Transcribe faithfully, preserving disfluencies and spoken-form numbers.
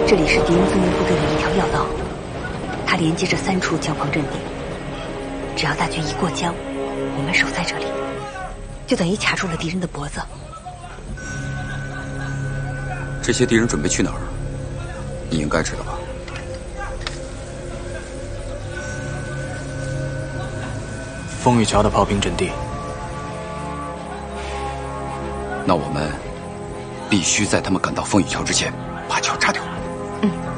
这里是敌人增援部队的一条要道，它连接着三处江防阵地。只要大军一过江，我们守在这里，就等于卡住了敌人的脖子。 这些敌人准备去哪儿？你应该知道吧？ 风雨桥的炮兵阵地。 那我们必须在他们赶到风雨桥之前，把桥炸掉。 嗯。